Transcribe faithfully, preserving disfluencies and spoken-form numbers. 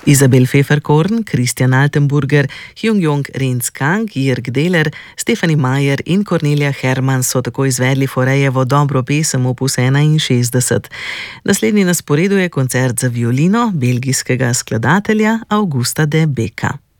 Isabel Pfefferkorn, Christian Altenburger, Hyung-Jong Renz-Kang, Jirk Deler, Stefanie Mayer in Cornelia Hermann so tako izvedli Faurejevo dobro pesem opus enainšestdeset. Naslednji na sporedu je koncert za violino belgijskega skladatelja Augusta de Beka.